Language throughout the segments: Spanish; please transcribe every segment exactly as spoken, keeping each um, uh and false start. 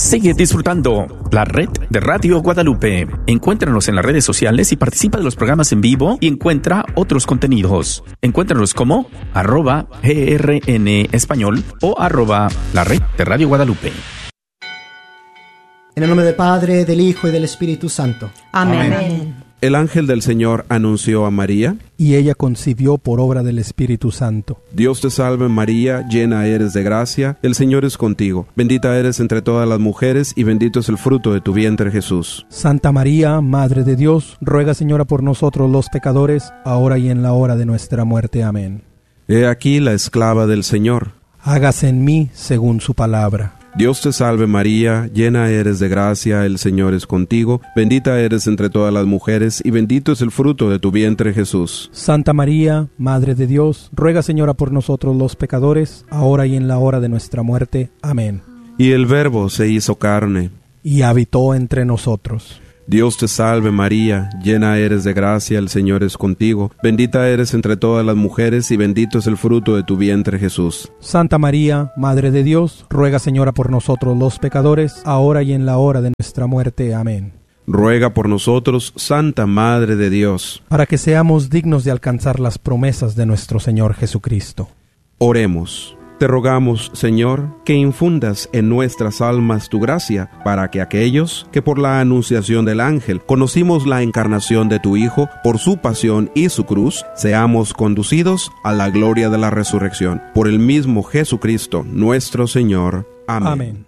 Sigue disfrutando la red de Radio Guadalupe. Encuéntranos en las redes sociales y participa de los programas en vivo y encuentra otros contenidos. Encuéntranos como arroba grn español o arroba la red de Radio Guadalupe. En el nombre del Padre, del Hijo y del Espíritu Santo. Amén. Amén. El ángel del Señor anunció a María, y ella concibió por obra del Espíritu Santo. Dios te salve María, llena eres de gracia, el Señor es contigo. Bendita eres entre todas las mujeres, y bendito es el fruto de tu vientre, Jesús. Santa María, Madre de Dios, ruega, Señora, por nosotros los pecadores, ahora y en la hora de nuestra muerte. Amén. He aquí la esclava del Señor. Hágase en mí según su palabra. Dios te salve María, llena eres de gracia, el Señor es contigo, bendita eres entre todas las mujeres, y bendito es el fruto de tu vientre, Jesús. Santa María, Madre de Dios, ruega, Señora, por nosotros los pecadores, ahora y en la hora de nuestra muerte. Amén. Y el Verbo se hizo carne, y habitó entre nosotros. Dios te salve María, llena eres de gracia, el Señor es contigo, bendita eres entre todas las mujeres, y bendito es el fruto de tu vientre, Jesús. Santa María, Madre de Dios, ruega, Señora, por nosotros los pecadores, ahora y en la hora de nuestra muerte. Amén. Ruega por nosotros, Santa Madre de Dios, para que seamos dignos de alcanzar las promesas de nuestro Señor Jesucristo. Oremos. Te rogamos, Señor, que infundas en nuestras almas tu gracia, para que aquellos que por la anunciación del ángel conocimos la encarnación de tu Hijo, por su pasión y su cruz, seamos conducidos a la gloria de la resurrección. Por el mismo Jesucristo, nuestro Señor. Amén. Amén.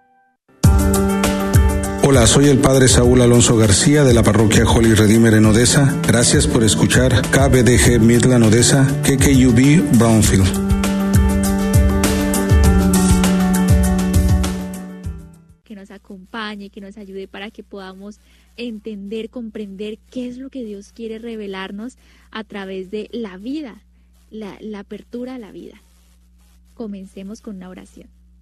Hola, soy el Padre Saúl Alonso García de la Parroquia Holy Redeemer en Odessa. Gracias por escuchar K B D G Midland Odessa, K K U B Brownfield. Acompañe, que nos ayude para que podamos entender, comprender qué es lo que Dios quiere revelarnos a través de la vida, la, la apertura a la vida. Comencemos con una oración.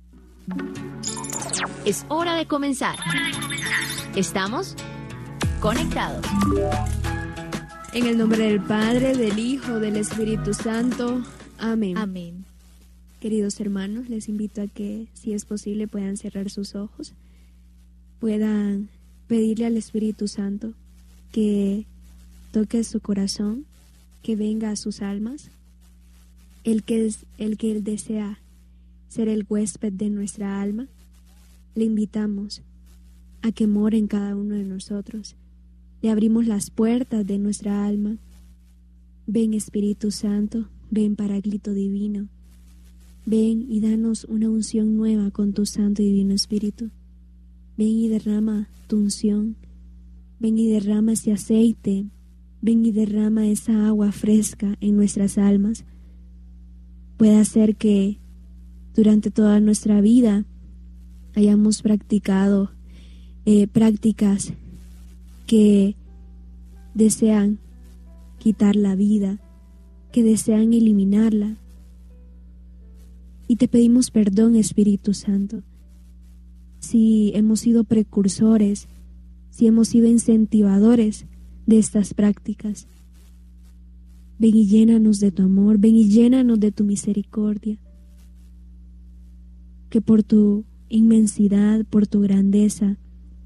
Es hora de comenzar. ¿Estamos? Conectados. En el nombre del Padre, del Hijo, del Espíritu Santo. Amén. Amén. Queridos hermanos, les invito a que, si es posible, puedan cerrar sus ojos, puedan pedirle al Espíritu Santo que toque su corazón, que venga a sus almas, el que, es, el que él desea ser el huésped de nuestra alma. Le invitamos a que more en cada uno de nosotros. Le abrimos las puertas de nuestra alma. Ven, Espíritu Santo, ven, Paráclito Divino. Ven y danos una unción nueva con tu Santo y Divino Espíritu. Ven y derrama tu unción. Ven y derrama ese aceite. Ven y derrama esa agua fresca en nuestras almas. Puede ser que durante toda nuestra vida hayamos practicado eh, prácticas que desean quitar la vida, que desean eliminarla. Y te pedimos perdón, Espíritu Santo, si hemos sido precursores, si hemos sido incentivadores de estas prácticas. Ven y llénanos de tu amor, ven y llénanos de tu misericordia. Que por tu inmensidad, por tu grandeza,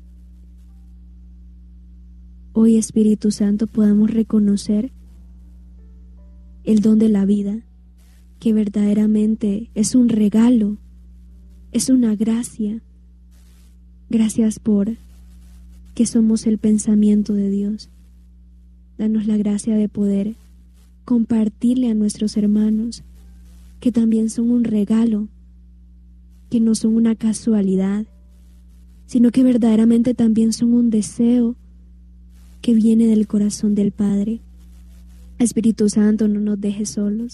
hoy, Espíritu Santo, podamos reconocer el don de la vida, que verdaderamente es un regalo, es una gracia. Gracias por que somos el pensamiento de Dios. Danos la gracia de poder compartirle a nuestros hermanos que también son un regalo, que no son una casualidad, sino que verdaderamente también son un deseo que viene del corazón del Padre. Espíritu Santo, no nos dejes solos.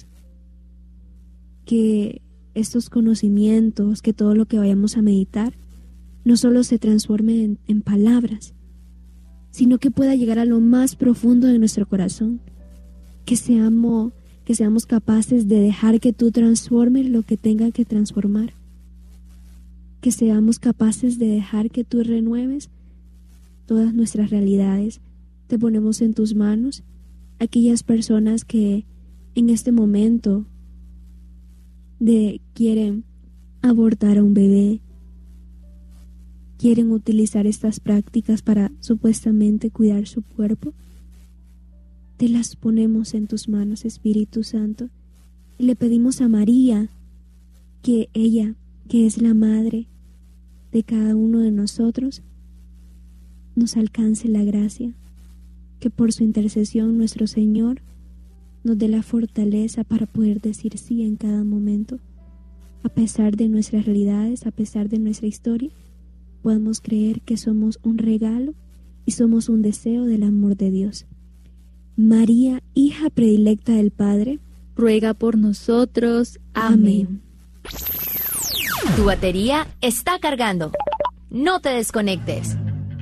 Que estos conocimientos, que todo lo que vayamos a meditar, no solo se transforme en, en palabras, sino que pueda llegar a lo más profundo de nuestro corazón, que seamos, que seamos capaces de dejar que tú transformes lo que tenga que transformar, que seamos capaces de dejar que tú renueves todas nuestras realidades. Te ponemos en tus manos aquellas personas que en este momento de quieren abortar a un bebé, quieren utilizar estas prácticas para supuestamente cuidar su cuerpo. Te las ponemos en tus manos, Espíritu Santo, y le pedimos a María que ella, que es la madre de cada uno de nosotros, nos alcance la gracia, que por su intercesión nuestro Señor nos dé la fortaleza para poder decir sí en cada momento. A pesar de nuestras realidades, a pesar de nuestra historia, podemos creer que somos un regalo y somos un deseo del amor de Dios. María, hija predilecta del Padre, ruega por nosotros. Amén. Tu batería está cargando. No te desconectes.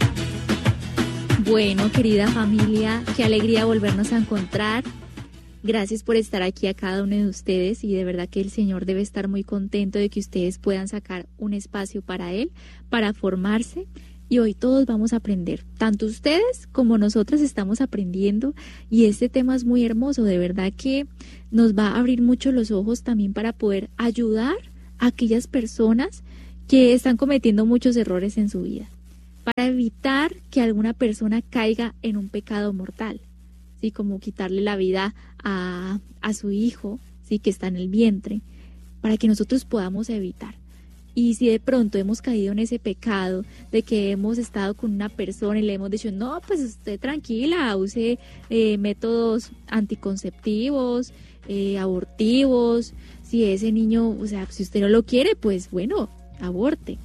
Bueno, querida familia, qué alegría volvernos a encontrar. Gracias por estar aquí a cada uno de ustedes y de verdad que el Señor debe estar muy contento de que ustedes puedan sacar un espacio para Él, para formarse, y hoy todos vamos a aprender. Tanto ustedes como nosotras estamos aprendiendo y este tema es muy hermoso, de verdad que nos va a abrir mucho los ojos también para poder ayudar a aquellas personas que están cometiendo muchos errores en su vida, para evitar que alguna persona caiga en un pecado mortal. ¿Sí? Como quitarle la vida a, a su hijo, ¿sí? Que está en el vientre, para que nosotros podamos evitar. Y si de pronto hemos caído en ese pecado de que hemos estado con una persona y le hemos dicho, no, pues usted tranquila, use eh, métodos anticonceptivos, eh, abortivos, si ese niño, o sea, si usted no lo quiere, pues bueno, aborte.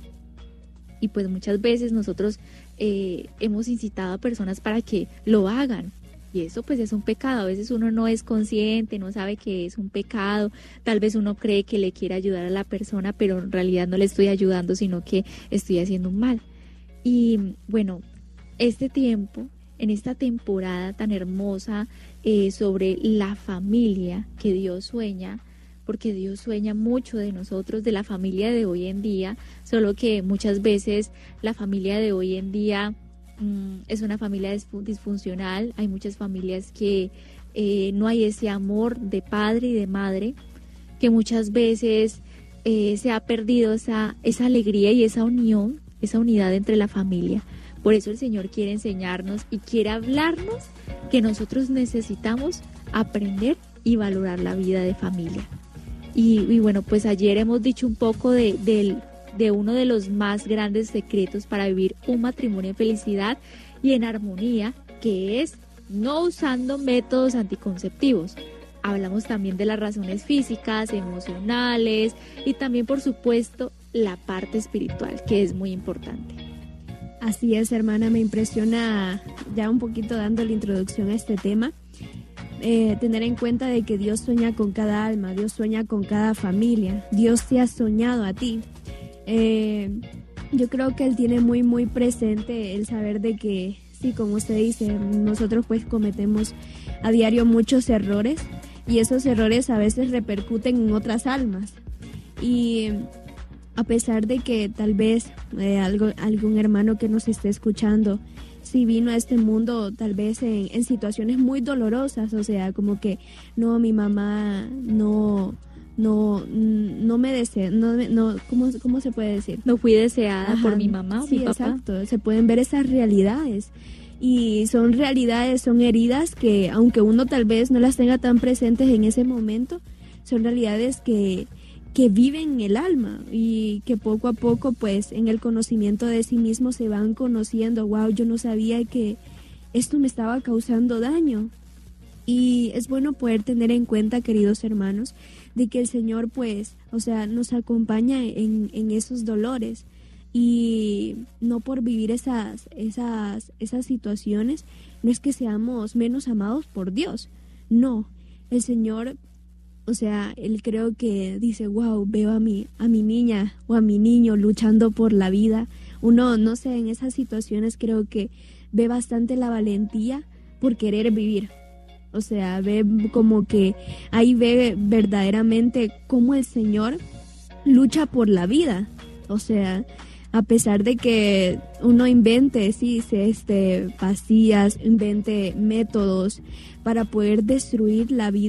Y pues muchas veces nosotros eh, hemos incitado a personas para que lo hagan. Y eso pues es un pecado. A veces uno no es consciente, no sabe que es un pecado. Tal vez uno cree que le quiere ayudar a la persona, pero en realidad no le estoy ayudando, sino que estoy haciendo un mal. Y bueno, este tiempo, en esta temporada tan hermosa eh, sobre la familia que Dios sueña, porque Dios sueña mucho de nosotros, de la familia de hoy en día, solo que muchas veces la familia de hoy en día es una familia disfuncional. Hay muchas familias que eh, no hay ese amor de padre y de madre, que muchas veces eh, se ha perdido esa, esa alegría y esa unión, esa unidad entre la familia. Por eso el Señor quiere enseñarnos y quiere hablarnos que nosotros necesitamos aprender y valorar la vida de familia. Y, y bueno, pues ayer hemos dicho un poco de, del de uno de los más grandes secretos para vivir un matrimonio en felicidad y en armonía, que es no usando métodos anticonceptivos. Hablamos también de las razones físicas, emocionales y también, por supuesto, la parte espiritual, que es muy importante. Así es, hermana, me impresiona, ya un poquito dando la introducción a este tema, eh, tener en cuenta de que Dios sueña con cada alma, Dios sueña con cada familia, Dios te ha soñado a ti. Eh, yo creo que Él tiene muy muy presente el saber de que, sí, como usted dice, nosotros pues cometemos a diario muchos errores y esos errores a veces repercuten en otras almas. Y a pesar de que tal vez eh, algo, algún hermano que nos esté escuchando, si vino a este mundo tal vez en, en situaciones muy dolorosas, o sea, como que no, mi mamá no... no no me desea, no, no ¿cómo, ¿cómo se puede decir? No fui deseada Ajá, por mi mamá o sí, mi papá. Exacto, se pueden ver esas realidades y son realidades, son heridas que aunque uno tal vez no las tenga tan presentes en ese momento, son realidades que, que viven en el alma y que poco a poco pues en el conocimiento de sí mismo se van conociendo. Wow, yo no sabía que esto me estaba causando daño. Y es bueno poder tener en cuenta, queridos hermanos, de que el Señor, pues, o sea, nos acompaña en, en esos dolores y no por vivir esas, esas, esas situaciones, no es que seamos menos amados por Dios, no, el Señor, o sea, Él creo que dice, wow, veo a mi, a mi niña o a mi niño luchando por la vida. Uno, no sé, en esas situaciones creo que ve bastante la valentía por querer vivir. O sea, ve como que ahí ve verdaderamente cómo el Señor lucha por la vida. O sea, a pesar de que uno invente, sí, este, pastillas, invente métodos para poder destruir la vida,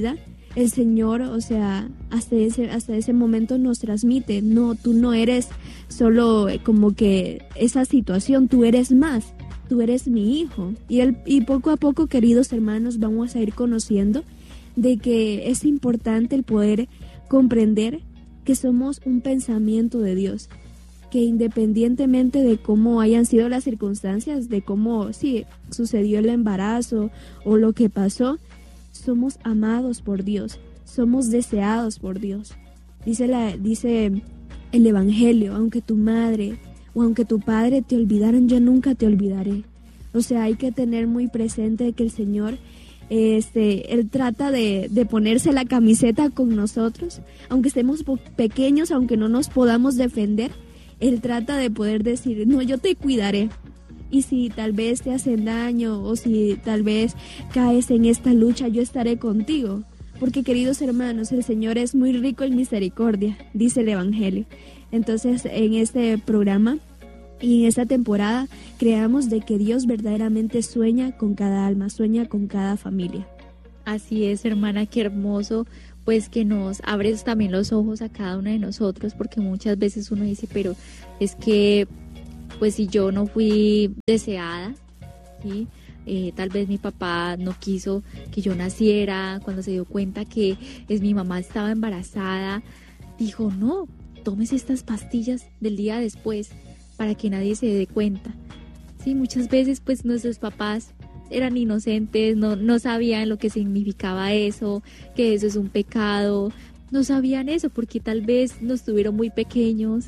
el Señor, o sea, hasta ese, hasta ese momento nos transmite, no, tú no eres solo como que esa situación, tú eres más, tú eres mi hijo. Y, el, y poco a poco, queridos hermanos, vamos a ir conociendo de que es importante el poder comprender que somos un pensamiento de Dios, que independientemente de cómo hayan sido las circunstancias, de cómo sí, sucedió el embarazo o lo que pasó, somos amados por Dios, somos deseados por Dios. Dice, la, dice el Evangelio, aunque tu madre o aunque tu padre te olvidaran, yo nunca te olvidaré. O sea, hay que tener muy presente que el Señor, este, Él trata de, de ponerse la camiseta con nosotros, aunque estemos pequeños, aunque no nos podamos defender, Él trata de poder decir, no, yo te cuidaré. Y si tal vez te hacen daño o si tal vez caes en esta lucha, yo estaré contigo. Porque, queridos hermanos, el Señor es muy rico en misericordia, dice el Evangelio. Entonces, en este programa y en esta temporada, creamos de que Dios verdaderamente sueña con cada alma, sueña con cada familia. Así es, hermana, qué hermoso, pues que nos abres también los ojos a cada una de nosotros, porque muchas veces uno dice, pero es que, pues si yo no fui deseada, ¿sí? Eh, tal vez mi papá no quiso que yo naciera, cuando se dio cuenta que es mi mamá estaba embarazada, dijo, no, tómese estas pastillas del día después para que nadie se dé cuenta. Sí, muchas veces pues nuestros papás eran inocentes, no, no sabían lo que significaba eso, que eso es un pecado, no sabían eso porque tal vez nos tuvieron muy pequeños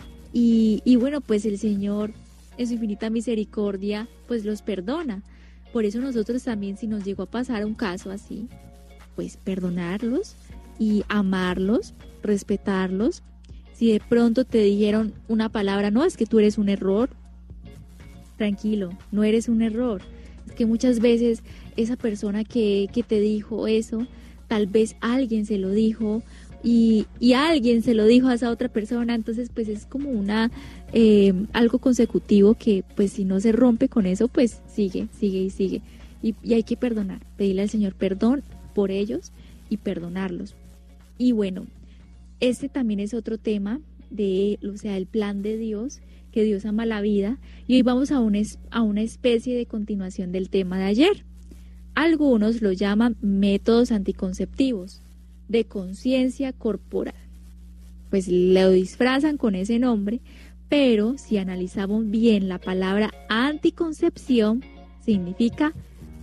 y, y bueno, pues el Señor en su infinita misericordia pues los perdona. Por eso nosotros también, si nos llegó a pasar un caso así, pues perdonarlos y amarlos, respetarlos. Si de pronto te dijeron una palabra, no, es que tú eres un error, tranquilo, no eres un error. Es que muchas veces esa persona que, que te dijo eso, tal vez alguien se lo dijo y, y alguien se lo dijo a esa otra persona, entonces pues es como una eh, algo consecutivo que pues si no se rompe con eso, pues sigue, sigue y sigue. Y, y hay que perdonar, pedirle al Señor perdón por ellos y perdonarlos. Y bueno, este también es otro tema de, o sea, el plan de Dios, que Dios ama la vida. Y hoy vamos a una, a una especie de continuación del tema de ayer. Algunos lo llaman métodos anticonceptivos de conciencia corporal. Pues lo disfrazan con ese nombre, pero si analizamos bien la palabra anticoncepción, significa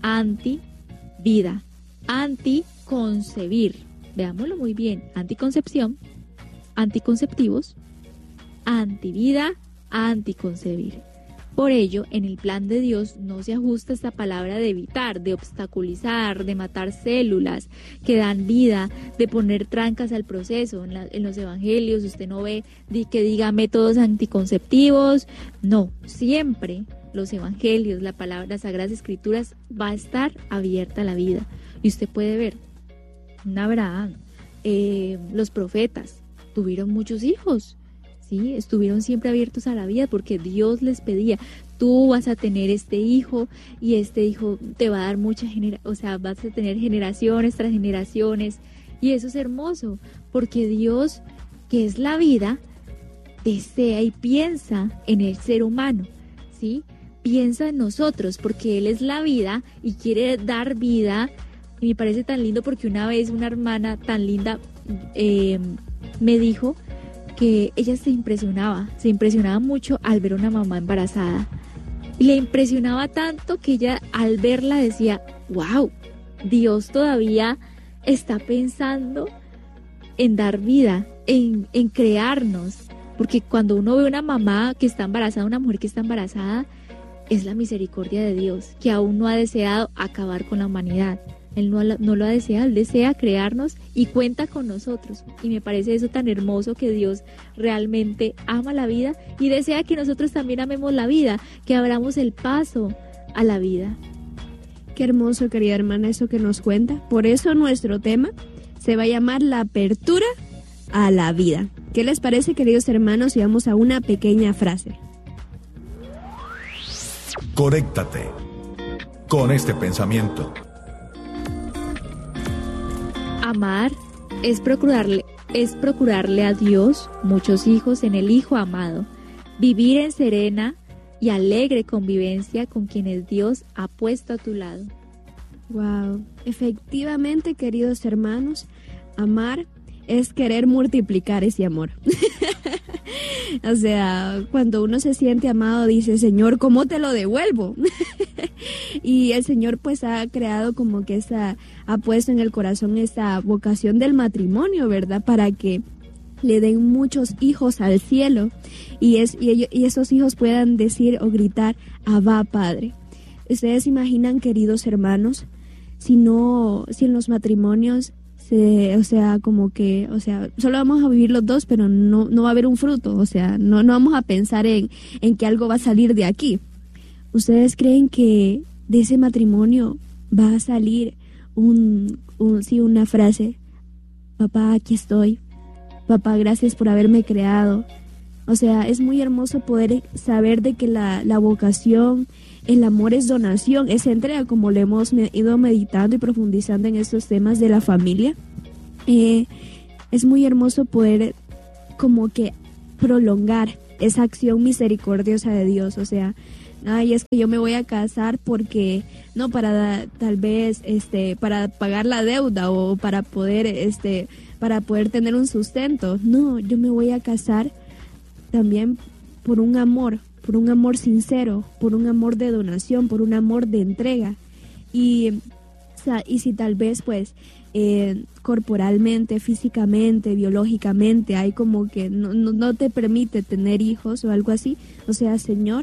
anti-vida, anticoncebir. Veámoslo muy bien, anticoncepción, anticonceptivos, antivida, anticoncebir. Por ello, en el plan de Dios no se ajusta esta palabra de evitar, de obstaculizar, de matar células que dan vida, de poner trancas al proceso. En, la, en los evangelios usted no ve di, que diga métodos anticonceptivos, no, siempre los evangelios, la palabra, las sagradas escrituras va a estar abierta a la vida. Y usted puede ver, Abraham, eh, los profetas tuvieron muchos hijos, ¿sí? Estuvieron siempre abiertos a la vida porque Dios les pedía, tú vas a tener este hijo y este hijo te va a dar mucha genera, o sea, vas a tener generaciones tras generaciones, y eso es hermoso porque Dios, que es la vida, desea y piensa en el ser humano, ¿sí? Piensa en nosotros porque Él es la vida y quiere dar vida. Y me parece tan lindo porque una vez una hermana tan linda eh, me dijo que ella se impresionaba, se impresionaba mucho al ver a una mamá embarazada. Y le impresionaba tanto que ella al verla decía, wow, Dios todavía está pensando en dar vida, en, en crearnos. Porque cuando uno ve una mamá que está embarazada, una mujer que está embarazada, es la misericordia de Dios, que aún no ha deseado acabar con la humanidad. Él no, no lo ha deseado, Él desea crearnos y cuenta con nosotros. Y me parece eso tan hermoso, que Dios realmente ama la vida y desea que nosotros también amemos la vida, que abramos el paso a la vida. Qué hermoso, querida hermana, eso que nos cuenta. Por eso nuestro tema se va a llamar la apertura a la vida. ¿Qué les parece, queridos hermanos, si vamos a una pequeña frase? Conéctate con este pensamiento. Amar es procurarle, es procurarle a Dios muchos hijos en el Hijo amado, vivir en serena y alegre convivencia con quienes Dios ha puesto a tu lado. Wow, efectivamente, queridos hermanos, amar es querer multiplicar ese amor. O sea, cuando uno se siente amado, dice, Señor, ¿cómo te lo devuelvo? Y el Señor pues ha creado como que esa, ha puesto en el corazón esa vocación del matrimonio, ¿verdad? Para que le den muchos hijos al cielo y, es, y, ellos, y esos hijos puedan decir o gritar, Abba, Padre. ¿Ustedes se imaginan, queridos hermanos, si no, si en los matrimonios se, o sea, como que, o sea, solo vamos a vivir los dos, pero no, no va a haber un fruto, o sea, no, no vamos a pensar en, en que algo va a salir de aquí? ¿Ustedes creen que de ese matrimonio va a salir un, un sí, una frase? Papá, aquí estoy. Papá, gracias por haberme creado. O sea, es muy hermoso poder saber de que la, la vocación, el amor es donación, es entrega, como lo hemos ido meditando y profundizando en estos temas de la familia. Eh, es muy hermoso poder como que prolongar esa acción misericordiosa de Dios. O sea, ay, es que yo me voy a casar porque, no, para tal vez, este, para pagar la deuda o para poder, este, para poder tener un sustento. No, yo me voy a casar también por un amor, por un amor sincero, por un amor de donación, por un amor de entrega. Y, o sea, y si tal vez pues eh, corporalmente, físicamente, biológicamente hay como que no, no, no te permite tener hijos o algo así, o sea, Señor,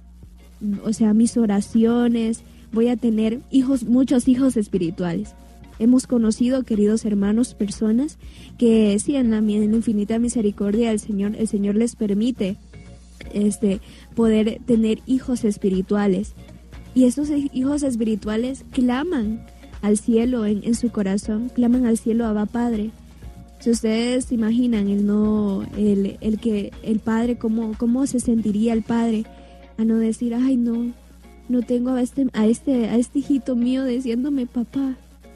o sea, mis oraciones, voy a tener hijos, muchos hijos espirituales. Hemos conocido, queridos hermanos, personas que sí, en la, en la infinita misericordia del Señor, el Señor les permite este, poder tener hijos espirituales. Y estos hijos espirituales claman al cielo en, en su corazón, claman al cielo, Abba Padre. Si ustedes se imaginan el no, el, el que el Padre, cómo, cómo se sentiría el Padre a no decir, ay no, no tengo a este, a este, a este hijito mío diciéndome papá.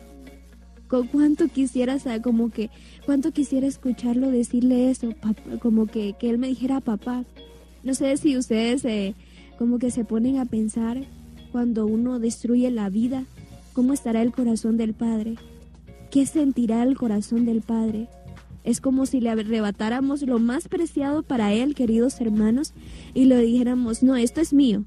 Con cuánto quisiera, o sea, como que, cuánto quisiera escucharlo decirle eso, papá, como que, que él me dijera papá. No sé si ustedes eh, como que se ponen a pensar cuando uno destruye la vida, ¿cómo estará el corazón del Padre? ¿Qué sentirá el corazón del Padre? Es como si le arrebatáramos lo más preciado para él, queridos hermanos, y le dijéramos, no, esto es mío,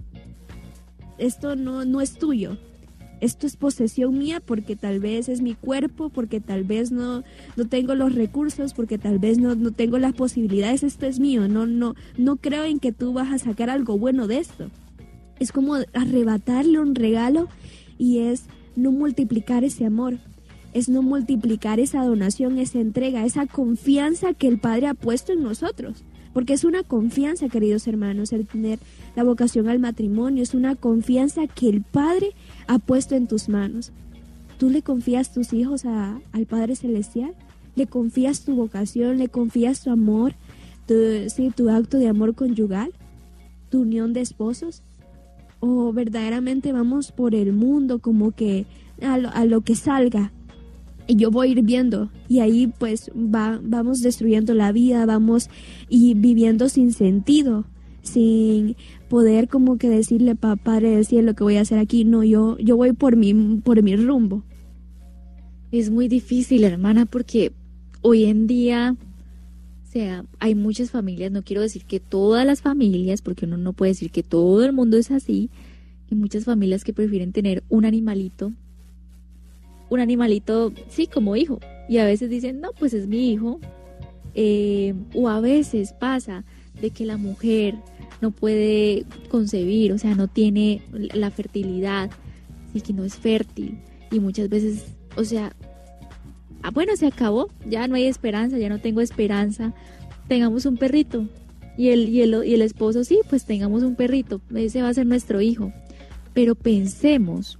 esto no, no es tuyo. Esto es posesión mía porque tal vez es mi cuerpo, porque tal vez no, no tengo los recursos, porque tal vez no, no tengo las posibilidades. Esto es mío, no, no, no creo en que tú vas a sacar algo bueno de esto. Es como arrebatarle un regalo y es no multiplicar ese amor, es no multiplicar esa donación, esa entrega, esa confianza que el Padre ha puesto en nosotros. Porque es una confianza, queridos hermanos, el tener la vocación al matrimonio, es una confianza que el Padre ha puesto en tus manos. ¿Tú le confías tus hijos a, al Padre Celestial? ¿Le confías tu vocación? ¿Le confías tu amor? Tu, sí, tu acto de amor conyugal? ¿Tu unión de esposos? ¿O verdaderamente vamos por el mundo como que a lo, a lo que salga? Y yo voy a ir viendo, y ahí pues va, vamos destruyendo la vida, vamos y viviendo sin sentido, sin poder como que decirle, Padre del cielo, ¿qué voy a hacer aquí? No, yo, yo voy por mi, por mi rumbo. Es muy difícil, hermana, porque hoy en día, o sea, hay muchas familias, no quiero decir que todas las familias, porque uno no puede decir que todo el mundo es así, hay muchas familias que prefieren tener un animalito, un animalito, sí, como hijo, y a veces dicen, no, pues es mi hijo, eh, o a veces pasa de que la mujer no puede concebir, o sea, no tiene la fertilidad, sí, que no es fértil, y muchas veces, o sea, ah, bueno, se acabó, ya no hay esperanza, ya no tengo esperanza, tengamos un perrito, y el, y el, y el esposo, sí, pues tengamos un perrito, ese va a ser nuestro hijo, pero pensemos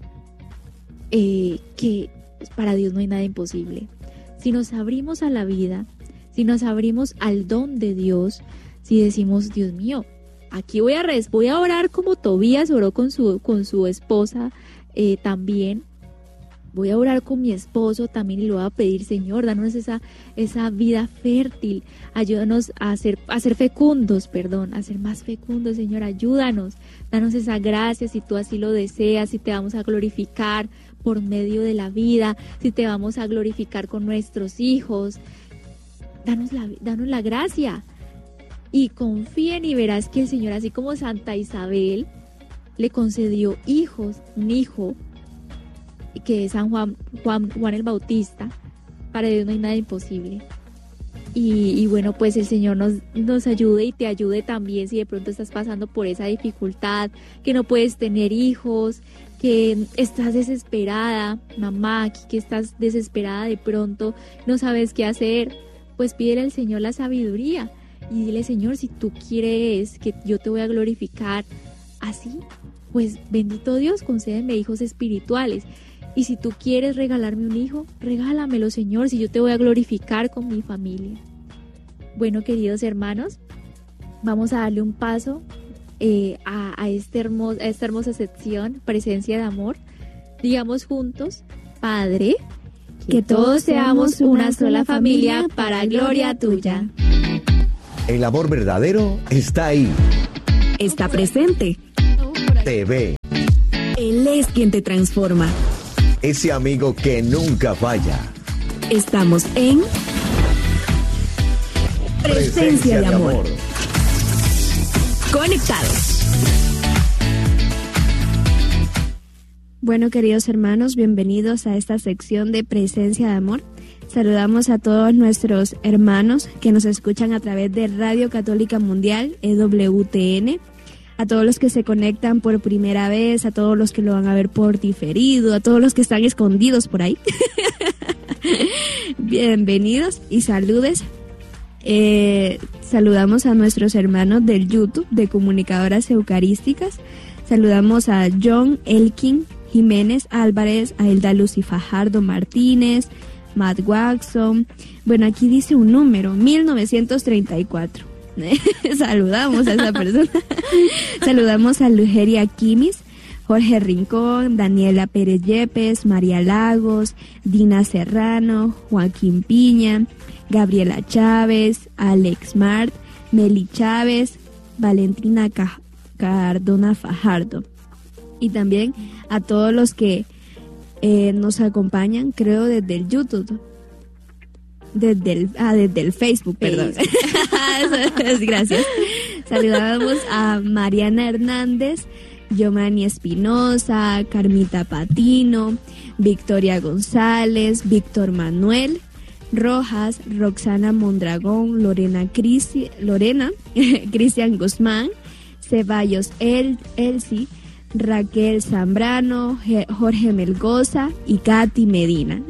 eh, que para Dios no hay nada imposible. Si nos abrimos a la vida, si nos abrimos al don de Dios, si decimos, Dios mío, aquí voy a res, voy a orar como Tobías oró con su, con su esposa eh, también, Voy a orar con mi esposo también y le voy a pedir, Señor, danos esa, esa vida fértil, ayúdanos a ser, a ser fecundos, perdón, a ser más fecundos, Señor, ayúdanos, danos esa gracia si tú así lo deseas, si te vamos a glorificar por medio de la vida, si te vamos a glorificar con nuestros hijos, danos la, danos la gracia y confíen y verás que el Señor, así como Santa Isabel le concedió hijos, un hijo, que es San Juan, Juan, Juan el Bautista, para Dios no hay nada imposible. Y, y bueno, pues el Señor nos, nos ayude y te ayude también si de pronto estás pasando por esa dificultad, que no puedes tener hijos, que estás desesperada, mamá, aquí que estás desesperada de pronto, no sabes qué hacer, pues pídele al Señor la sabiduría y dile, Señor, si tú quieres que yo te voy a glorificar así, pues bendito Dios, concédeme hijos espirituales. Y si tú quieres regalarme un hijo, regálamelo, Señor, si yo te voy a glorificar con mi familia. Bueno, queridos hermanos, vamos a darle un paso eh, a, a, este hermoso, a esta hermosa sección, Presencia de Amor. Digamos juntos, Padre, que todos seamos una sola familia para gloria tuya. El amor verdadero está ahí. Está presente. Te ve. Él es quien te transforma. Ese amigo que nunca falla. Estamos en Presencia, Presencia de, de amor. amor. Conectados. Bueno, queridos hermanos, bienvenidos a esta sección de Presencia de Amor. Saludamos a todos nuestros hermanos que nos escuchan a través de Radio Católica Mundial, E W T N. A todos los que se conectan por primera vez, a todos los que lo van a ver por diferido, a todos los que están escondidos por ahí. Bienvenidos y saludes. Eh, saludamos a nuestros hermanos del YouTube de Comunicadoras Eucarísticas. Saludamos a John Elkin Jiménez Álvarez, a Hilda Lucy Fajardo Martínez, Matt Watson. Bueno, aquí dice un número, mil novecientos treinta y cuatro. Saludamos a esa persona. Saludamos a Lugeria Quimis, Jorge Rincón, Daniela Pérez Yepes, María Lagos, Dina Serrano, Joaquín Piña, Gabriela Chávez, Alex Mart, Meli Chávez, Valentina Cardona Fajardo. Y también a todos los que eh, nos acompañan, creo, desde el YouTube. Desde el, ah, desde el Facebook, perdón. Gracias. Saludamos a Mariana Hernández, Yomani Espinosa, Carmita Patino, Victoria González, Víctor Manuel Rojas, Roxana Mondragón, Lorena Cristi, Lorena, Cristian Guzmán, Ceballos El, Elsie, Raquel Zambrano, Jorge Melgoza y Katy Medina.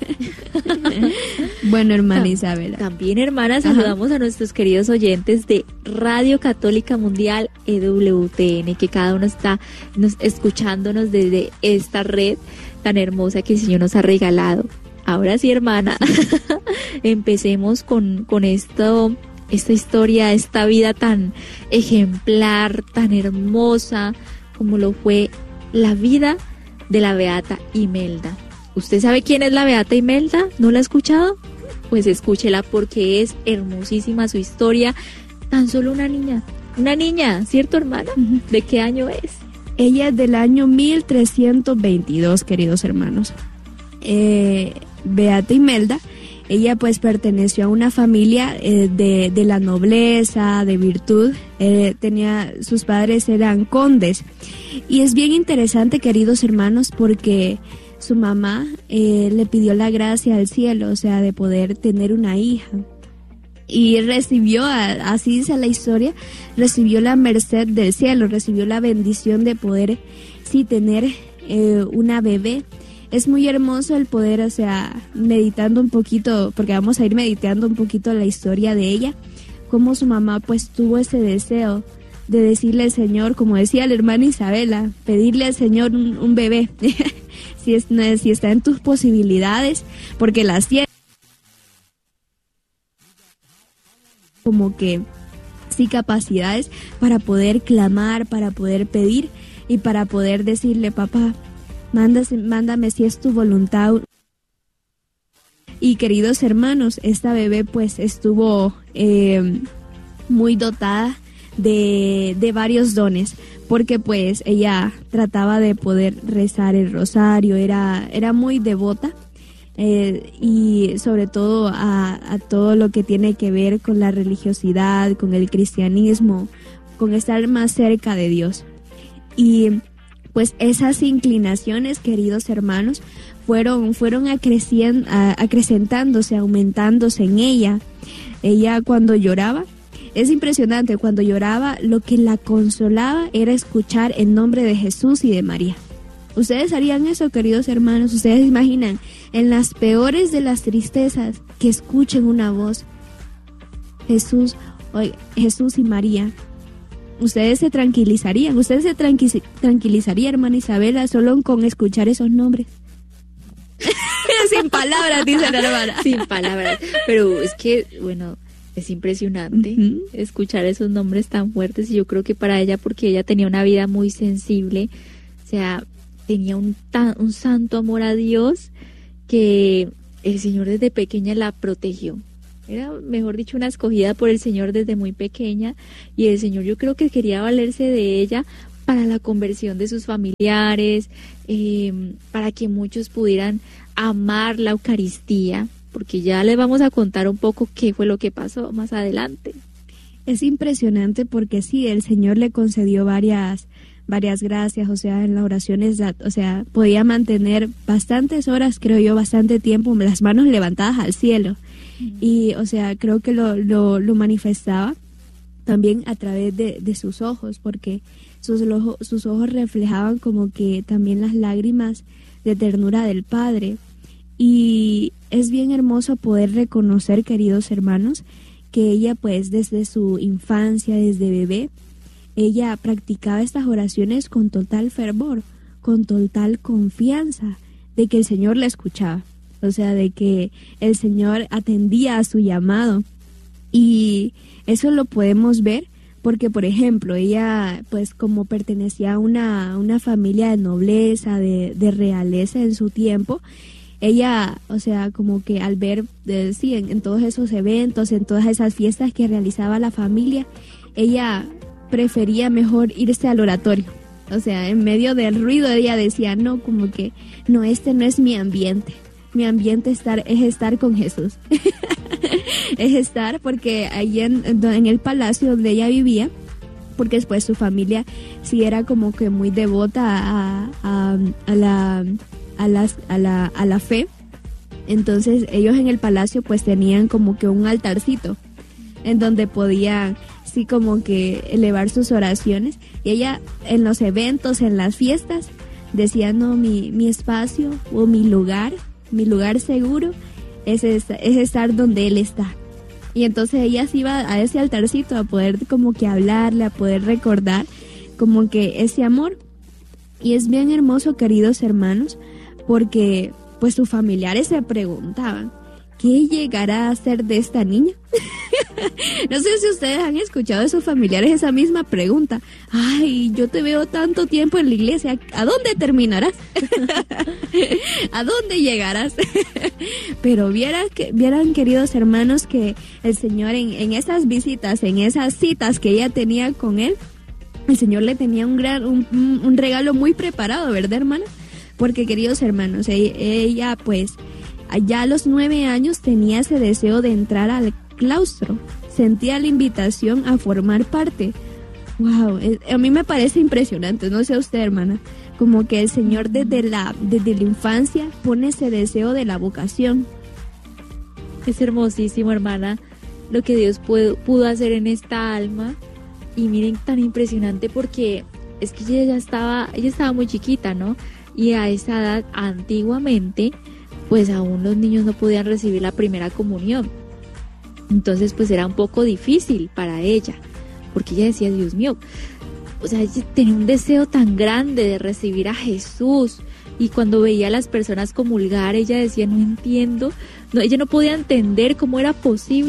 Bueno, hermana Isabela. También, hermana, saludamos Ajá. a nuestros queridos oyentes de Radio Católica Mundial, E W T N, que cada uno está nos, escuchándonos desde esta red tan hermosa que el Señor nos ha regalado. Ahora sí, hermana, empecemos con, con esto, esta historia, esta vida tan ejemplar, tan hermosa, como lo fue la vida de la Beata Imelda. ¿Usted sabe quién es la Beata Imelda? ¿No la ha escuchado? Pues escúchela porque es hermosísima su historia. Tan solo una niña, una niña, ¿cierto, hermana? Uh-huh. ¿De qué año es? Ella es del año mil trescientos veintidós, queridos hermanos. Eh, Beata Imelda, ella pues perteneció a una familia eh, de, de la nobleza, de virtud. Eh, tenía, sus padres eran condes. Y es bien interesante, queridos hermanos, porque su mamá eh, le pidió la gracia al cielo, o sea, de poder tener una hija. Y recibió, así dice la historia, recibió la merced del cielo, recibió la bendición de poder, sí, tener eh, una bebé. Es muy hermoso el poder, o sea, meditando un poquito, porque vamos a ir meditando un poquito la historia de ella, cómo su mamá pues tuvo ese deseo de decirle al Señor, como decía la hermana Isabela, pedirle al Señor un, un bebé, si, es, si está en tus posibilidades, porque las tiene, como que sí capacidades para poder clamar, para poder pedir y para poder decirle, papá, mándame, mándame si es tu voluntad. Y queridos hermanos, esta bebé pues estuvo eh, muy dotada de, de varios dones, porque pues ella trataba de poder rezar el rosario, era, era muy devota, eh, y sobre todo a, a todo lo que tiene que ver con la religiosidad, con el cristianismo, con estar más cerca de Dios. Y pues esas inclinaciones, queridos hermanos, fueron, fueron acrecien, a, acrecentándose, aumentándose en ella. Ella cuando lloraba, es impresionante, cuando lloraba lo que la consolaba era escuchar el nombre de Jesús y de María. ¿Ustedes harían eso, queridos hermanos? ¿Ustedes imaginan en las peores de las tristezas que escuchen una voz? Jesús, oye, Jesús y María. Ustedes se tranquilizarían, ustedes se tranqui- tranquilizarían, hermana Isabela, solo con escuchar esos nombres. Sin palabras, dice la hermana. Sin palabras, pero es que, bueno, es impresionante uh-huh. escuchar esos nombres tan fuertes, y yo creo que para ella, porque ella tenía una vida muy sensible, o sea, tenía un, tan, un santo amor a Dios, que el Señor desde pequeña la protegió. Era, mejor dicho, una escogida por el Señor desde muy pequeña, y el Señor yo creo que quería valerse de ella para la conversión de sus familiares, eh, para que muchos pudieran amar la Eucaristía, porque ya les vamos a contar un poco qué fue lo que pasó más adelante. Es impresionante porque sí, el Señor le concedió varias, varias gracias, o sea, en las oraciones, o sea, podía mantener bastantes horas, creo yo, bastante tiempo, las manos levantadas al cielo. Y, o sea, creo que lo, lo, lo manifestaba también a través de, de sus ojos, porque sus, ojo, sus ojos reflejaban como que también las lágrimas de ternura del Padre. Y es bien hermoso poder reconocer, queridos hermanos, que ella pues desde su infancia, desde bebé, ella practicaba estas oraciones con total fervor, con total confianza de que el Señor la escuchaba. O sea, de que el Señor atendía a su llamado. Y eso lo podemos ver porque, por ejemplo, ella, pues como pertenecía a una, una familia de nobleza, de, de realeza en su tiempo, ella, o sea, como que al ver, eh, sí, en, en todos esos eventos, en todas esas fiestas que realizaba la familia, ella prefería mejor irse al oratorio. O sea, en medio del ruido ella decía, no, como que, no, este no es mi ambiente. Mi ambiente estar, es estar con Jesús. Es estar porque allí en, en el palacio donde ella vivía, porque después su familia sí era como que muy devota a, a, a, la, a, las, a, la, a la fe. Entonces ellos en el palacio pues tenían como que un altarcito en donde podían sí como que elevar sus oraciones. Y ella en los eventos, en las fiestas, decía, no, mi, mi espacio o mi lugar, mi lugar seguro es, es, es estar donde Él está. Y entonces ella se iba a ese altarcito a poder como que hablarle, a poder recordar como que ese amor. Y es bien hermoso, queridos hermanos, porque pues sus familiares se preguntaban, ¿qué llegará a ser de esta niña? No sé si ustedes han escuchado de sus familiares esa misma pregunta. Ay, yo te veo tanto tiempo en la iglesia, ¿a dónde terminarás? ¿A dónde llegarás? Pero vieran, que, vieran, queridos hermanos, que el Señor en, en esas visitas, en esas citas que ella tenía con Él, el Señor le tenía un, gran, un, un regalo muy preparado, ¿verdad, hermana? Porque, queridos hermanos, ella, ella pues allá a los nueve años tenía ese deseo de entrar al claustro, sentía la invitación a formar parte. Wow, a mí me parece impresionante, no sé usted, hermana, como que el Señor desde la, desde la infancia pone ese deseo de la vocación. Es hermosísimo, hermana, lo que Dios pudo, pudo hacer en esta alma. Y miren, tan impresionante porque es que ella ya estaba, ella estaba muy chiquita, ¿no? Y a esa edad, antiguamente, pues aún los niños no podían recibir la primera comunión. Entonces pues era un poco difícil para ella, porque ella decía, Dios mío, o sea, ella tenía un deseo tan grande de recibir a Jesús, y cuando veía a las personas comulgar, ella decía, no entiendo, no, ella no podía entender cómo era posible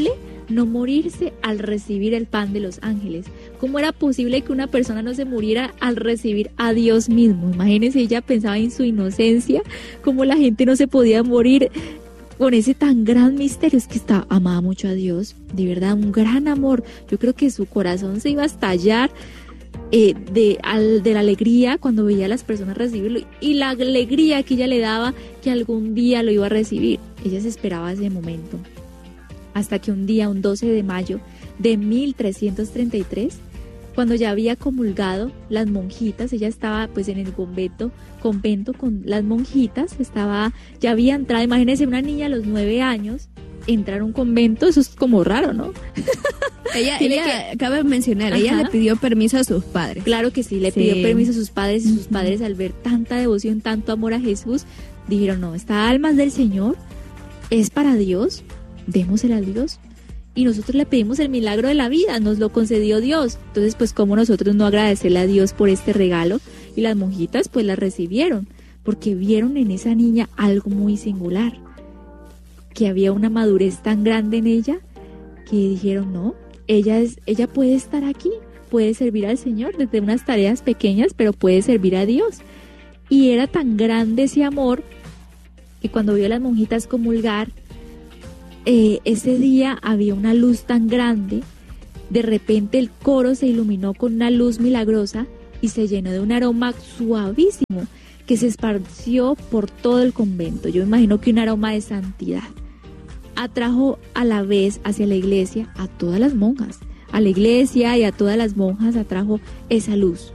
no morirse al recibir el pan de los ángeles. ¿Cómo era posible que una persona no se muriera al recibir a Dios mismo? Imagínense, ella pensaba en su inocencia, cómo la gente no se podía morir con ese tan gran misterio. Es que está, amaba mucho a Dios, de verdad, un gran amor. Yo creo que su corazón se iba a estallar eh, de, al, de la alegría cuando veía a las personas recibirlo, y la alegría que ella le daba que algún día lo iba a recibir. Ella se esperaba ese momento. Hasta que un día, un doce de mayo de mil trescientos treinta y tres, cuando ya había comulgado las monjitas, ella estaba pues en el convento, convento con las monjitas, estaba, ya había entrado, imagínense una niña a los nueve años, entrar a un convento, eso es como raro, ¿no? Ella, ella que, cabe mencionar, ajá, ella le pidió permiso a sus padres. Claro que sí, le sí. pidió permiso a sus padres, y sus uh-huh. padres, al ver tanta devoción, tanto amor a Jesús, dijeron, no, esta alma es del Señor, es para Dios, démosela a Dios. Y nosotros le pedimos el milagro de la vida, nos lo concedió Dios. Entonces, pues, ¿cómo nosotros no agradecerle a Dios por este regalo? Y las monjitas, pues, la recibieron, porque vieron en esa niña algo muy singular, que había una madurez tan grande en ella, que dijeron, no, ella, es, ella puede estar aquí, puede servir al Señor desde unas tareas pequeñas, pero puede servir a Dios. Y era tan grande ese amor, que cuando vio a las monjitas comulgar, Eh, ese día había una luz tan grande, de repente el coro se iluminó con una luz milagrosa y se llenó de un aroma suavísimo que se esparció por todo el convento. Yo imagino que un aroma de santidad atrajo a la vez hacia la iglesia a todas las monjas, a la iglesia y a todas las monjas atrajo esa luz.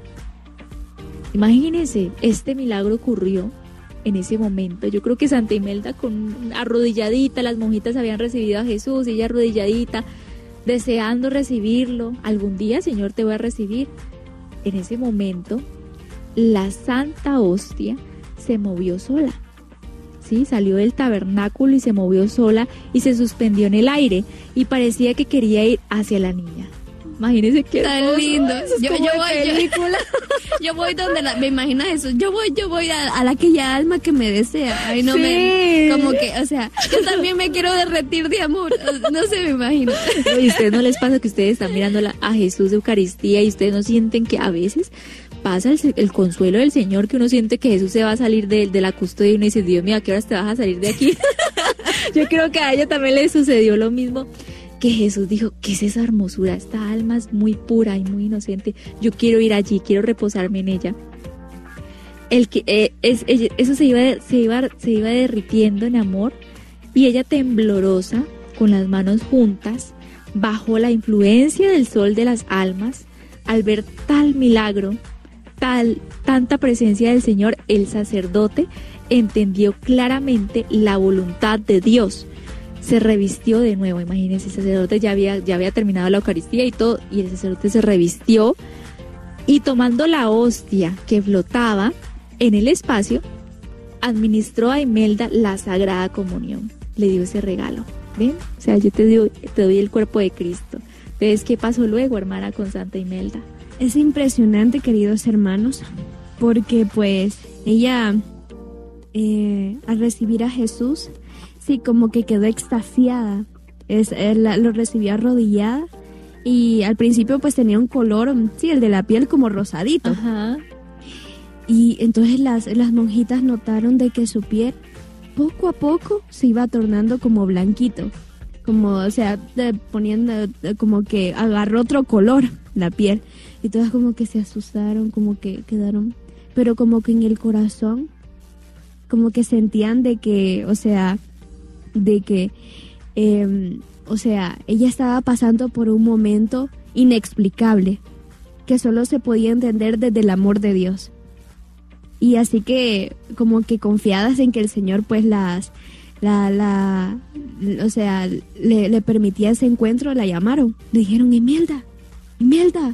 Imagínense, este milagro ocurrió en ese momento. Yo creo que Santa Imelda, con arrodilladita, las monjitas habían recibido a Jesús, ella arrodilladita, deseando recibirlo. Algún día, Señor, te voy a recibir. En ese momento, la Santa Hostia se movió sola, ¿sí? Salió del tabernáculo y se movió sola y se suspendió en el aire y parecía que quería ir hacia la niña. Imagínense qué tan lindo. Yo, yo, voy, yo, yo voy donde la, me imagino eso. Yo voy, yo voy a, a la aquella alma que me desea. Ay, no sí. me, como que, o sea, yo también me quiero derretir de amor. No sé, me imagino. ¿Y a ustedes no les pasa que ustedes están mirando la, a Jesús de Eucaristía y ustedes no sienten que a veces pasa el, el consuelo del Señor, que uno siente que Jesús se va a salir de, de la custodia y uno dice, Dios mío, ¿a qué horas te vas a salir de aquí? Yo creo que a ella también le sucedió lo mismo, que Jesús dijo, ¿qué es esa hermosura? Esta alma es muy pura y muy inocente. Yo quiero ir allí, quiero reposarme en ella. El que eh, es, eso se iba, se iba, se iba derritiendo en amor, y ella, temblorosa, con las manos juntas, bajo la influencia del sol de las almas, al ver tal milagro, tal tanta presencia del Señor, el sacerdote entendió claramente la voluntad de Dios. Se revistió de nuevo, imagínense, el sacerdote ya había, ya había terminado la Eucaristía y todo, y el sacerdote se revistió y, tomando la hostia que flotaba en el espacio, administró a Imelda la Sagrada Comunión. Le dio ese regalo, ¿ven? O sea, yo te doy, te doy el cuerpo de Cristo. Entonces, ¿qué pasó luego, hermana, con Santa Imelda? Es impresionante, queridos hermanos, porque pues ella, eh, al recibir a Jesús, sí, como que quedó extasiada. Es, él, lo recibió arrodillada y al principio pues tenía un color, sí, el de la piel como rosadito. Ajá. Y entonces las, las monjitas notaron de que su piel poco a poco se iba tornando como blanquito. Como, o sea, de, poniendo, de, como que agarró otro color la piel. Y todas como que se asustaron, como que quedaron, pero como que en el corazón, como que sentían de que, o sea, de que, eh, o sea, ella estaba pasando por un momento inexplicable, que solo se podía entender desde el amor de Dios. Y así que, como que confiadas en que el Señor, pues, las, la, la, o sea, le, le permitía ese encuentro, la llamaron, le dijeron, Imelda, Imelda.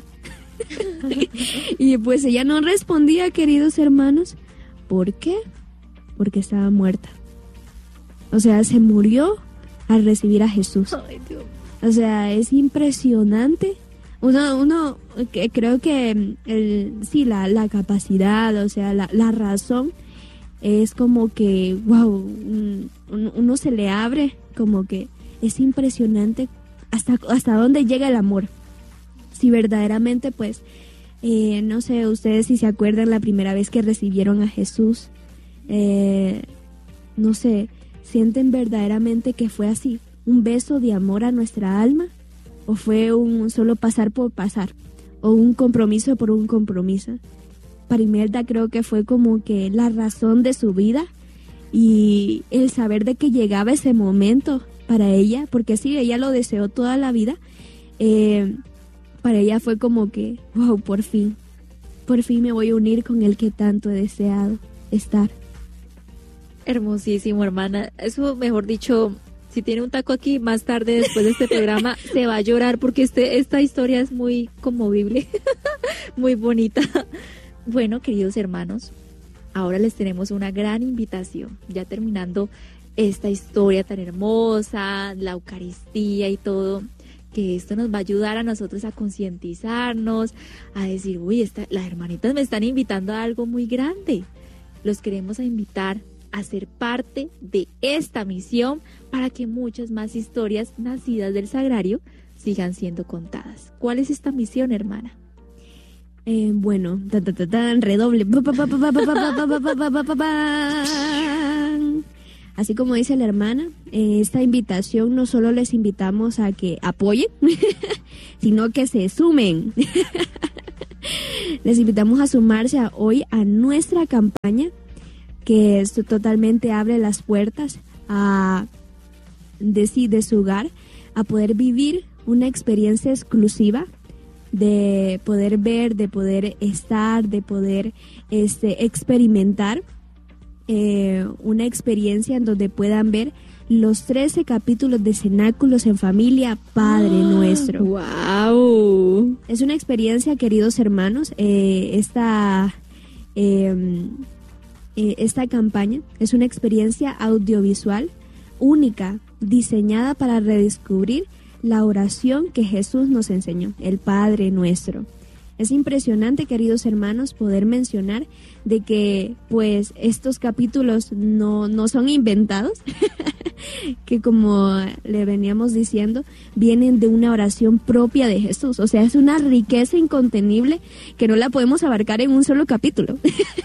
Y pues ella no respondía, queridos hermanos. ¿Por qué? Porque estaba muerta. O sea, se murió al recibir a Jesús. Ay, Dios. O sea, es impresionante. Uno, uno que creo que el, sí, la, la capacidad, o sea, la, la razón es como que, wow, uno se le abre, como que es impresionante hasta, hasta dónde llega el amor. Si verdaderamente, pues, eh, no sé, ustedes si se acuerdan la primera vez que recibieron a Jesús, eh, no sé, ¿sienten verdaderamente que fue así? ¿Un beso de amor a nuestra alma? ¿O fue un solo pasar por pasar? ¿O un compromiso por un compromiso? Para Imelda creo que fue como que la razón de su vida y el saber de que llegaba ese momento para ella, porque sí, ella lo deseó toda la vida, eh, para ella fue como que, wow, por fin, por fin me voy a unir con el que tanto he deseado estar. Hermosísimo, hermana. Eso, mejor dicho, si tiene un taco aquí, más tarde, después de este programa, se va a llorar porque este, esta historia es muy conmovible, muy bonita. Bueno, queridos hermanos, ahora les tenemos una gran invitación, ya terminando esta historia tan hermosa, la Eucaristía y todo, que esto nos va a ayudar a nosotros a concientizarnos, a decir, uy, esta, las hermanitas me están invitando a algo muy grande. Los queremos a invitar a ser parte de esta misión para que muchas más historias nacidas del Sagrario sigan siendo contadas. ¿Cuál es esta misión, hermana? Eh, bueno, ta, ta, ta, ta, redoble. Así como dice la hermana, eh, esta invitación no solo les invitamos a que apoyen, sino que se sumen. Les invitamos a sumarse a hoy a nuestra campaña, que esto totalmente abre las puertas a de, sí, de su hogar, a poder vivir una experiencia exclusiva, de poder ver, de poder estar, de poder este, experimentar eh, una experiencia en donde puedan ver los trece capítulos de Cenáculos en Familia, Padre Nuestro. ¡Wow! Es una experiencia, queridos hermanos, eh, esta, eh, eh, esta campaña es una experiencia audiovisual única, diseñada para redescubrir la oración que Jesús nos enseñó, el Padre Nuestro. Es impresionante, queridos hermanos, poder mencionar de que pues estos capítulos no, no son inventados, que como le veníamos diciendo, vienen de una oración propia de Jesús. O sea, es una riqueza incontenible que no la podemos abarcar en un solo capítulo.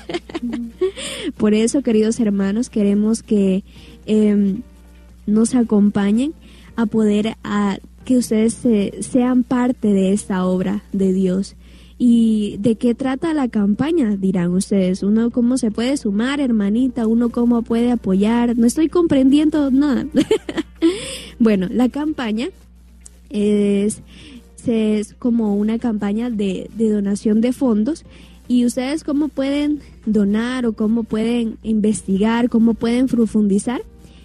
Por eso, queridos hermanos, queremos que eh, nos acompañen a poder a que ustedes se, sean parte de esta obra de Dios. ¿Y de qué trata la campaña? Dirán ustedes. ¿Uno cómo se puede sumar, hermanita? ¿Uno cómo puede apoyar? No estoy comprendiendo nada. Bueno, la campaña es, es como una campaña de, de donación de fondos. ¿Y ustedes cómo pueden donar o cómo pueden investigar, cómo pueden profundizar?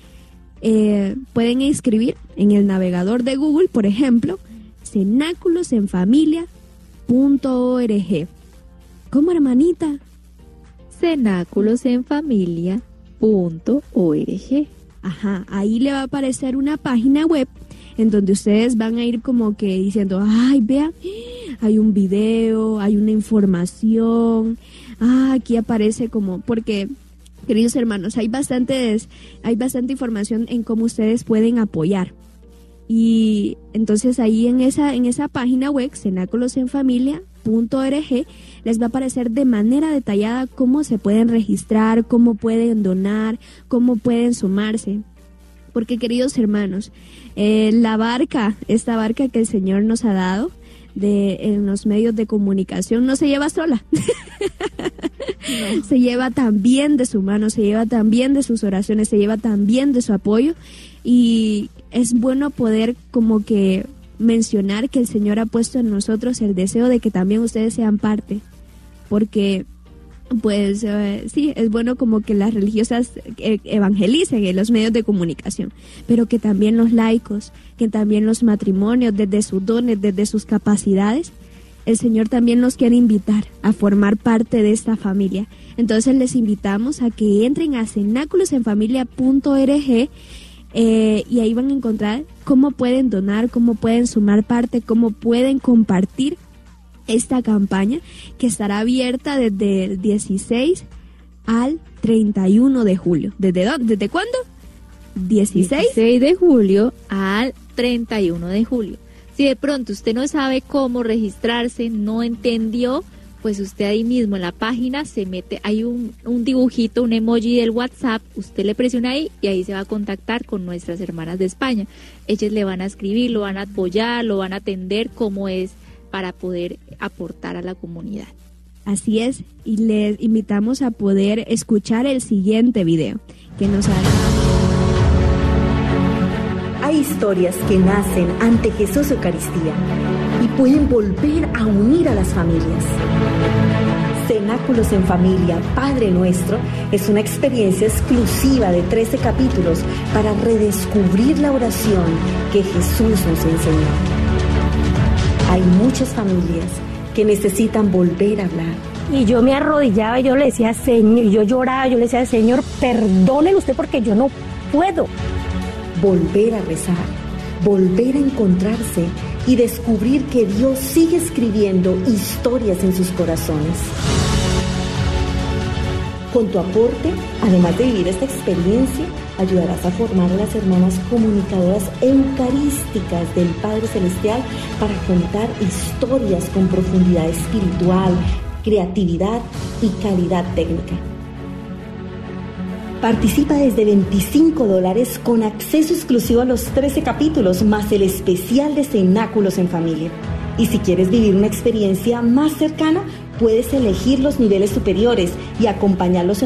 Eh, pueden escribir en el navegador de Google, por ejemplo, cenáculos en familia punto org. ¿Cómo, hermanita? cenáculos en familia punto org. Ajá, ahí le va a aparecer una página web en donde ustedes van a ir como que diciendo, ay, vean, hay un video, hay una información, ah, aquí aparece como, porque, queridos hermanos, hay bastantes, hay bastante información en cómo ustedes pueden apoyar. Y entonces ahí en esa en esa página web, cenáculos en familia punto org, les va a aparecer de manera detallada cómo se pueden registrar, cómo pueden donar, cómo pueden sumarse. Porque, queridos hermanos, eh, la barca, esta barca que el Señor nos ha dado de en los medios de comunicación, no se lleva sola. No. Se lleva también de su mano, se lleva también de sus oraciones, se lleva también de su apoyo. Y es bueno poder como que mencionar que el Señor ha puesto en nosotros el deseo de que también ustedes sean parte, porque pues eh, sí, es bueno como que las religiosas eh, evangelicen en los medios de comunicación, pero que también los laicos, que también los matrimonios, desde sus dones, desde sus capacidades, el Señor también nos quiere invitar a formar parte de esta familia. Entonces les invitamos a que entren a cenáculos en familia punto org. Eh, y ahí van a encontrar cómo pueden donar, cómo pueden sumar parte, cómo pueden compartir esta campaña que estará abierta desde el dieciséis al treinta y uno de julio. ¿Desde dónde? ¿Desde cuándo? dieciséis de julio al treinta y uno de julio. Si de pronto usted no sabe cómo registrarse, no entendió, pues usted ahí mismo en la página se mete, hay un, un dibujito, un emoji del WhatsApp, usted le presiona ahí y ahí se va a contactar con nuestras hermanas de España. Ellas le van a escribir, lo van a apoyar, lo van a atender cómo es para poder aportar a la comunidad. Así es, y les invitamos a poder escuchar el siguiente video que nos hará. Hay historias que nacen ante Jesús Eucaristía y pueden volver a unir a las familias. Cenáculos en Familia, Padre Nuestro, es una experiencia exclusiva de trece capítulos para redescubrir la oración que Jesús nos enseñó. Hay muchas familias que necesitan volver a hablar. Y yo me arrodillaba y yo le decía, Señor, y yo lloraba, yo le decía, Señor, perdónele usted porque yo no puedo. Volver a rezar, volver a encontrarse y descubrir que Dios sigue escribiendo historias en sus corazones. Con tu aporte, además de vivir esta experiencia, ayudarás a formar a las hermanas comunicadoras eucarísticas del Padre Celestial para contar historias con profundidad espiritual, creatividad y calidad técnica. Participa desde veinticinco dólares con acceso exclusivo a los trece capítulos más el especial de Cenáculos en Familia. Y si quieres vivir una experiencia más cercana, puedes elegir los niveles superiores y acompañarlos en